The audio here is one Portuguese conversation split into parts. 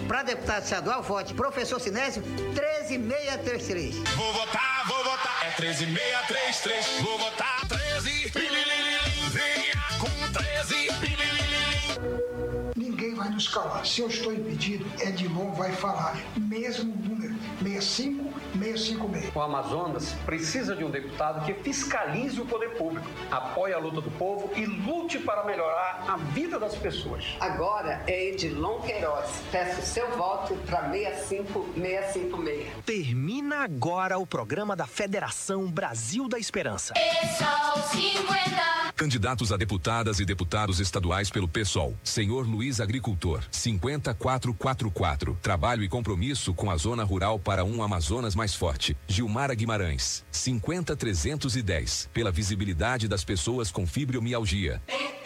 Para deputado estadual, vote professor Sinésio 13633. Vou votar, é 13633. Vou votar 13, venha com 13, Ninguém vai nos calar. Se eu estou impedido, Edilon vai falar. Mesmo número, 65656. O Amazonas precisa de um deputado que fiscalize o poder público, apoie a luta do povo e lute para melhorar a vida das pessoas. Agora é Edilon Queiroz. Peço seu voto para 65656. Termina agora o programa da Federação Brasil da Esperança. PSOL 50. Candidatos a deputadas e deputados estaduais pelo PSOL. Senhor Luiz Agricultor, 50444. Trabalho e compromisso com a zona rural para um Amazonas mais forte. Gilmara Guimarães, 50310. Pela visibilidade das pessoas com fibromialgia.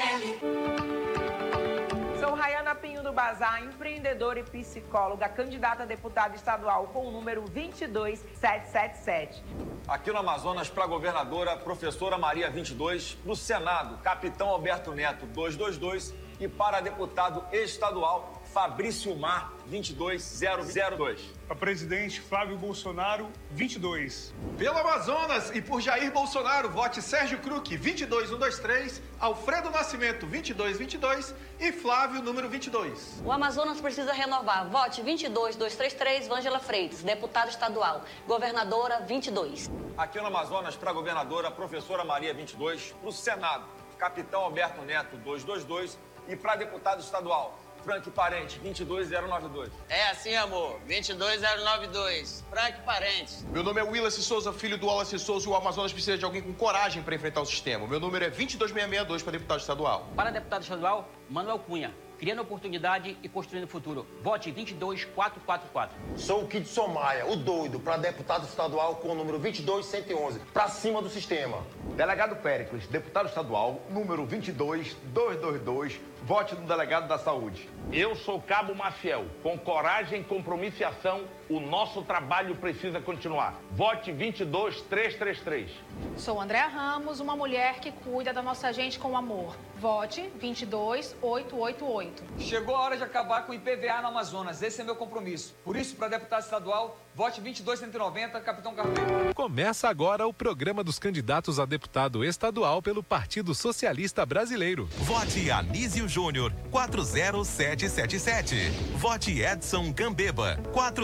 Sou Rayana Pinho do Bazar, empreendedora e psicóloga, candidata a deputada estadual com o número 22777. Aqui no Amazonas, para governadora, professora Maria 22, no Senado, capitão Alberto Neto 222 e para deputado estadual Fabrício Mar 22002. Para presidente Flávio Bolsonaro 22. Pelo Amazonas e por Jair Bolsonaro, vote Sérgio Kruck 22123, Alfredo Nascimento 2222 e Flávio número 22. O Amazonas precisa renovar. Vote 22233, Vângela Freitas, deputada estadual, governadora 22. Aqui no Amazonas, para governadora, professora Maria 22, para o Senado, capitão Alberto Neto 222 e para deputado estadual, Frank Parente 22092. É assim, amor, 22092. Frank Parente. Meu nome é Willis Souza, filho do Wallace Souza, e o Amazonas precisa de alguém com coragem para enfrentar o sistema. Meu número é 22662 para deputado estadual. Para deputado estadual, Manuel Cunha. Criando oportunidade e construindo futuro. Vote 22444. Sou o Kidson Maia, o doido, para deputado estadual com o número 22111. Para cima do sistema. Delegado Péricles, deputado estadual, número 22222. Vote no delegado da saúde. Eu sou Cabo Maciel. Com coragem, compromisso e ação, o nosso trabalho precisa continuar. Vote 22333. Sou Andréa Ramos, uma mulher que cuida da nossa gente com amor. Vote 22888. Chegou a hora de acabar com o IPVA no Amazonas. Esse é meu compromisso. Por isso, para deputado estadual, vote 22190, Capitão Carneiro. Começa agora o programa dos candidatos a deputado estadual pelo Partido Socialista Brasileiro. Vote Anísio Júnior, 40777. Vote Edson Gambeba,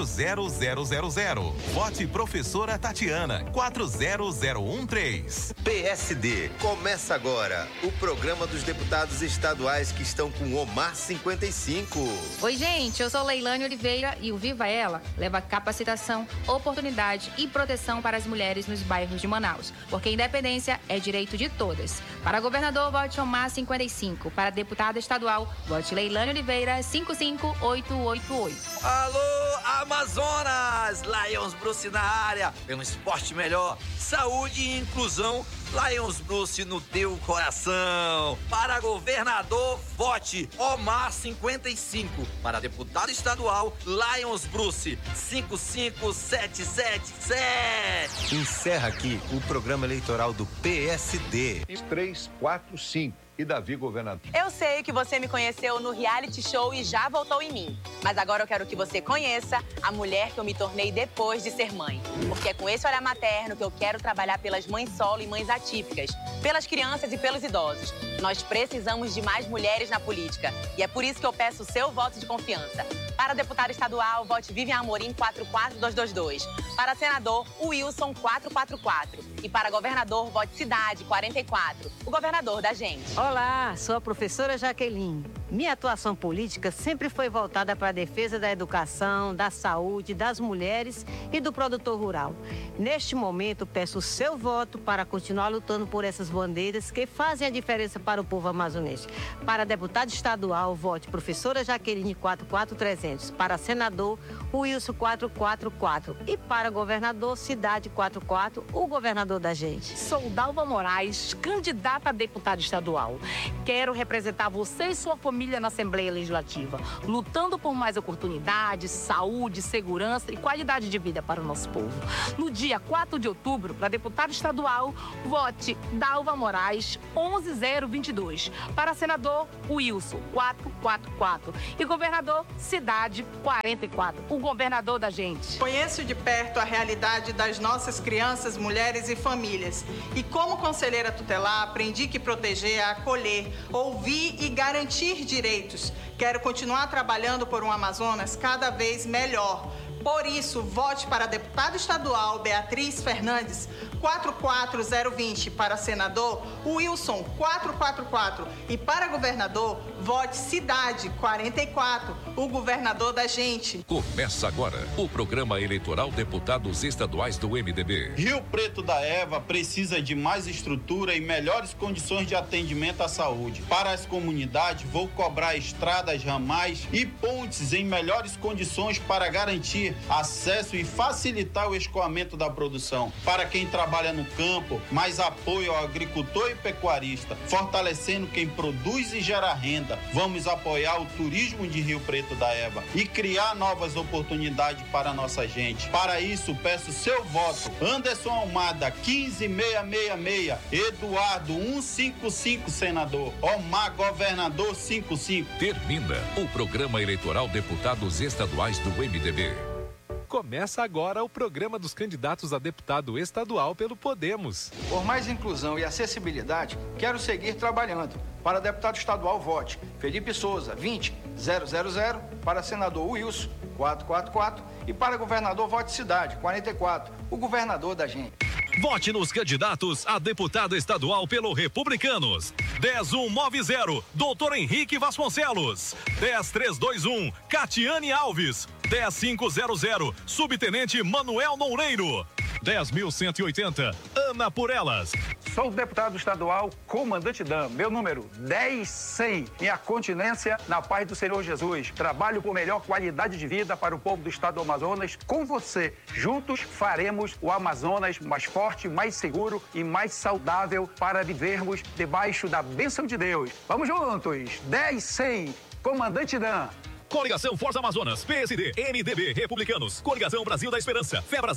40000. Vote Professora Tatiana, 40013. PSD. Começa agora o programa dos deputados estaduais que estão com Omar 55. Oi, gente, eu sou Leilane Oliveira e o Viva Ela leva capacitação, oportunidade e proteção para as mulheres nos bairros de Manaus, porque independência é direito de todas. Para governador, vote Omar 55. Para deputada estadual, vote Leilane Oliveira 55888. Alô, Amazonas! Lions Bruce na área. Pelo esporte melhor, saúde e inclusão, Lions Bruce no teu coração. Para governador, vote Omar 55. Para deputado estadual, Lions Bruce 55777. Encerra aqui o programa eleitoral do PSD. 345. E Davi, governador. Eu sei que você me conheceu no reality show e já votou em mim. Mas agora eu quero que você conheça a mulher que eu me tornei depois de ser mãe. Porque é com esse olhar materno que eu quero trabalhar pelas mães solo e mães atípicas, pelas crianças e pelos idosos. Nós precisamos de mais mulheres na política. E é por isso que eu peço o seu voto de confiança. Para deputado estadual, vote Vivian Amorim 44222. Para senador, Wilson 444. E para governador, vote Cidade 44. O governador da gente. Olá, sou a professora Jaqueline. Minha atuação política sempre foi voltada para a defesa da educação, da saúde, das mulheres e do produtor rural. Neste momento, peço o seu voto para continuar lutando por essas bandeiras que fazem a diferença para o povo amazonense. Para deputado estadual, vote professora Jaqueline 44300. Para senador, Wilson 444. E para governador, Cidade 44, o governador da gente. Sou Dalva Moraes, candidata a deputada estadual. Quero representar você e sua família família na Assembleia Legislativa, lutando por mais oportunidades, saúde, segurança e qualidade de vida para o nosso povo. No dia 4 de outubro, para deputado estadual, vote Dalva Moraes 11022. Para senador, Wilson 444. E governador, Cidade 44. O governador da gente. Conheço de perto a realidade das nossas crianças, mulheres e famílias. E como conselheira tutelar, aprendi que proteger é acolher, ouvir e garantir direitos. Quero continuar trabalhando por um Amazonas cada vez melhor. Por isso, vote para deputado estadual Beatriz Fernandes 44020, para senador Wilson 444 e para governador vote Cidade 44, o governador da gente. Começa agora o programa eleitoral Deputados Estaduais do MDB. Rio Preto da Eva precisa de mais estrutura e melhores condições de atendimento à saúde. Para as comunidades, vou cobrar estradas, ramais e pontes em melhores condições para garantir acesso e facilitar o escoamento da produção. Para quem trabalha no campo, mais apoio ao agricultor e pecuarista, fortalecendo quem produz e gera renda. Vamos apoiar o turismo de Rio Preto da Eva e criar novas oportunidades para a nossa gente. Para isso, peço seu voto. Anderson Almada, 15666. Eduardo, 155, senador. Omar, governador, 55. Termina o programa eleitoral Deputados Estaduais do MDB. Começa agora o programa dos candidatos a deputado estadual pelo Podemos. Por mais inclusão e acessibilidade, quero seguir trabalhando. Para deputado estadual, vote Felipe Souza, 20000. Para senador, Wilson, 444. E para governador, vote Cidade, 44. O governador da gente. Vote nos candidatos a deputado estadual pelo Republicanos. 10190, Dr. Henrique Vasconcelos. 10321, Catiane Alves. 10500, Subtenente Manuel Noureiro. 10.180, Ana por Elas. Sou o deputado estadual Comandante Dan, meu número 10100. Minha continência na paz do Senhor Jesus. Trabalho por melhor qualidade de vida para o povo do estado do Amazonas. Com você, juntos faremos o Amazonas mais forte, mais seguro e mais saudável para vivermos debaixo da bênção de Deus. Vamos juntos, 10100, Comandante Dan. Coligação Força Amazonas, PSD, MDB, Republicanos, Coligação Brasil da Esperança, Fé Brasil.